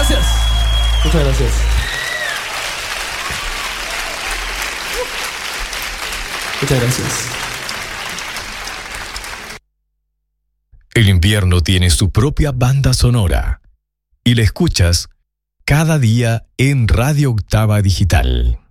gracias. Muchas gracias. Muchas gracias. El invierno tiene su propia banda sonora y la escuchas cada día en Radio Octava Digital.